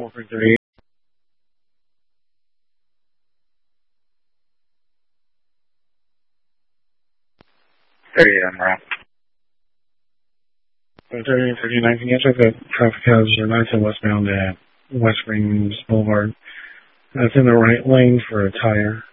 453. I'm wrong. 1319, yes, I've got traffic has 910 westbound at West Springs Boulevard. That's in the right lane for a tire.